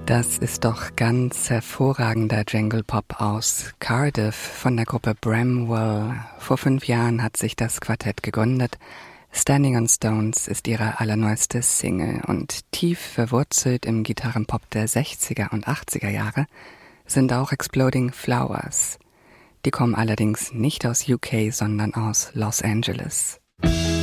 Das ist doch ganz hervorragender Jangle Pop aus Cardiff von der Gruppe Bramwell. Vor 5 Jahren hat sich das Quartett gegründet. Standing on Stones ist ihre allerneueste Single und tief verwurzelt im Gitarrenpop der 60er und 80er Jahre sind auch Exploding Flowers. Die kommen allerdings nicht aus UK, sondern aus Los Angeles.